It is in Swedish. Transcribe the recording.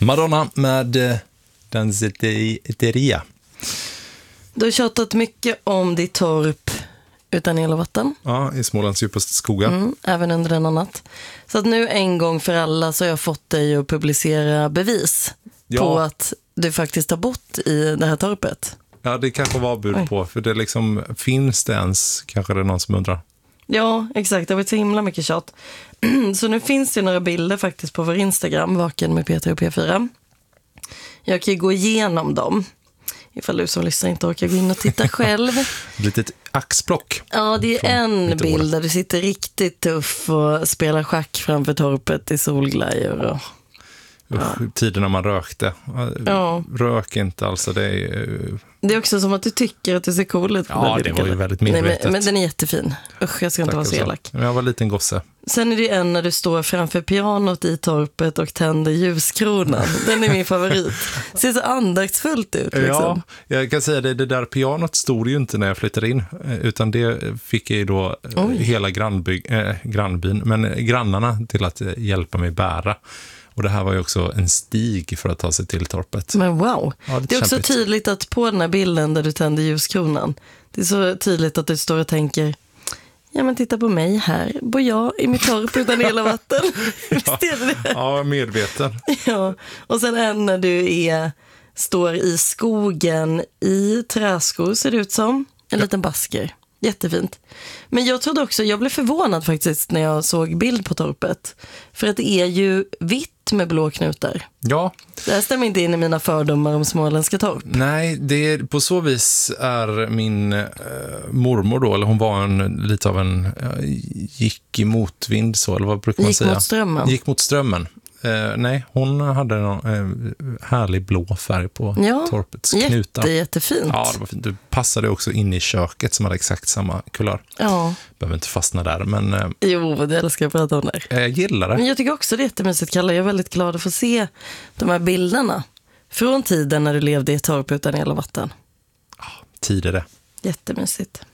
Madonna med Danceteria. Du har tjatat mycket om ditt torp utan el och vatten. Ja, i Smålands djupaste skogar. Även under denna natt. Så att nu en gång för alla så har jag fått dig att publicera bevis på att du faktiskt har bott i det här torpet. Ja, det kanske var bud på, för det liksom, finns det ens, kanske det är någon som undrar. Ja, exakt. Det var så himla mycket tjat. Så nu finns det några bilder faktiskt på vår Instagram, Vaken med Peter och P4. Jag kan ju gå igenom dem. Ifall du som lyssnar inte orkar gå in och titta själv. Ett litet axplock. Ja, det är en bild där du sitter riktigt tuff och spelar schack framför torpet i solglajjor. Och... Tiden när man rökte. Rök inte alltså. Det är också som att du tycker att du ser cool ut. Ja, det var ju väldigt medvetet. Men den är jättefin. Usch, jag ska inte vara så elak. Jag var en liten gosse. Sen är det en när du står framför pianot i torpet och tänder ljuskronan. Den är min favorit. Ser så andaktsfullt ut. Liksom. Ja, jag kan säga det där pianot stod ju inte när jag flyttade in. Utan det fick jag ju då hela grannbyn, men grannarna till att hjälpa mig bära. Och det här var ju också en stig för att ta sig till torpet. Men wow. Ja, det är också tydligt att på den här bilden där du tänder ljuskronan, det är så tydligt att du står och tänker, ja men titta på mig här, bor jag i mitt torp utan el och vatten. Visst är det? Ja, medveten. Ja, och sen en när du står i skogen i träskor, ser det ut som. En liten basker. Jättefint. Men jag trodde också, jag blev förvånad faktiskt när jag såg bild på torpet. För att det är ju vitt med blå knutar. Ja. Det här stämmer inte in i mina fördomar om småländska torp. Nej, på så vis är min mormor då, eller hon var lite av en, gick i motvind så, eller vad brukar man säga? Gick mot strömmen. Gick mot strömmen. Nej, hon hade någon härlig blå färg på torpets knutar. Jättefint. Ja, det var fint. Du passade också in i köket som hade exakt samma kulör. Ja. Behöver inte fastna där, men... Jo, det älskar jag att prata om där. Jag gillar det. Men jag tycker också det är jättemysigt, Kalle. Jag är väldigt glad att få se de här bilderna. Från tiden när du levde i ett torp utan el och vatten. Ja, tid är det. Jättemysigt.